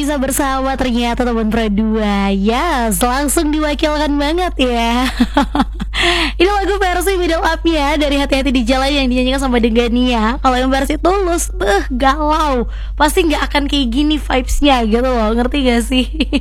bisa bersama ternyata teman Pro 2. Yes, langsung diwakilkan banget ya. Ini lagu versi middle up-nya dari Hati-Hati di Jalan yang dinyanyikan sama Degania. Kalau yang versi Tulus, galau. Pasti gak akan kayak gini vibes-nya gitu loh, ngerti gak sih?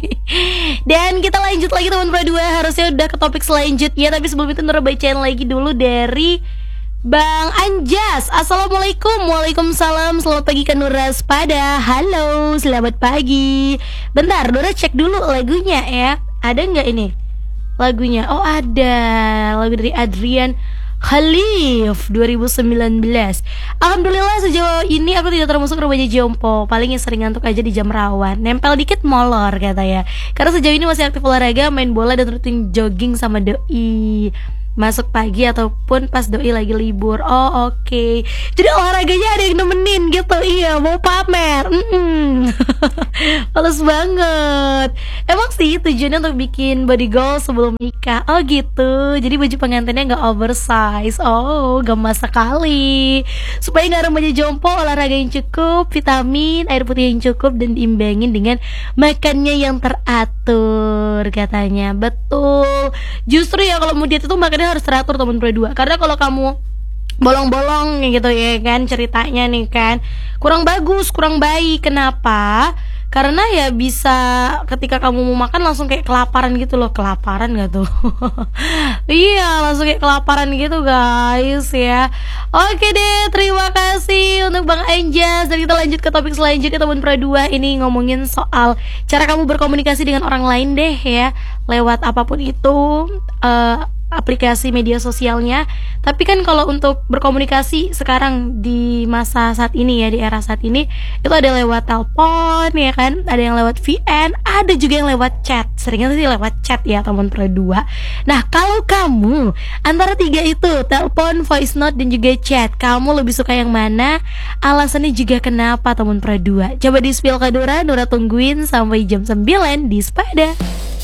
Dan kita lanjut lagi teman Pro 2. Harusnya udah ke topik selanjutnya, tapi sebelum itu Nura bacain lagi dulu dari Bang Anjas. Assalamualaikum. Waalaikumsalam. Selamat pagi Kak Nura Spada. Halo, selamat pagi. Bentar, Nura cek dulu lagunya ya. Ada nggak ini lagunya? Oh ada, lagu dari Adrian Khalif 2019. Alhamdulillah sejauh ini aku tidak termasuk remaja jompo. Paling yang sering ngantuk aja di jam rawan. Nempel dikit molor kata ya. Karena sejauh ini masih aktif olahraga, main bola dan rutin jogging sama doi. Masuk pagi ataupun pas doi lagi libur. Oh oke. Jadi olahraganya ada yang nemenin gitu. Iya, mau pamer. Males banget. Emang sih tujuannya untuk bikin body goal sebelum nikah. Oh gitu. Jadi baju pengantinnya gak oversize. Oh gemas sekali. Supaya gak remaja jompo, olahraga yang cukup, vitamin, air putih yang cukup, dan diimbangin dengan makannya yang teratur katanya. Betul. Justru ya kalau mau diet itu makannya harus teratur teman Pro 2. Karena kalau kamu bolong-bolong gitu ya kan ceritanya nih kan, kurang bagus, kurang baik. Kenapa? Karena ya bisa ketika kamu mau makan langsung kayak kelaparan gitu loh. Kelaparan gak tuh? Iya, langsung kayak kelaparan gitu guys ya. Oke deh, terima kasih untuk Bang Anjas. Dan kita lanjut ke topik selanjutnya teman Pro 2. Ini ngomongin soal cara kamu berkomunikasi dengan orang lain deh ya, lewat apapun itu aplikasi media sosialnya. Tapi kan kalau untuk berkomunikasi sekarang di masa saat ini ya, di era saat ini, itu ada lewat telepon ya kan, ada yang lewat VN, ada juga yang lewat chat. Seringnya sih lewat chat ya teman Pro 2. Nah kalau kamu antara tiga itu, telepon, voice note, dan juga chat, kamu lebih suka yang mana? Alasannya juga kenapa teman Pro 2? Coba di spill ke Nura tungguin sampai jam 9 di Spada.